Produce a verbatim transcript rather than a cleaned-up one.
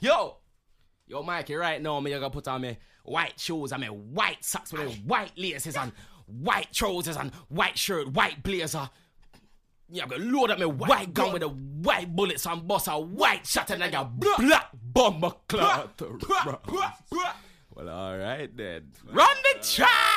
Yo! Yo, Mikey, right now, me gonna put on me white shoes and me white socks with me white laces and white trousers and white shirt, white blazer. Yeah, I'm gonna load up my white gun with the white bullets and bust a white shot and like a black bomber cloth. Well, alright then. Run the track!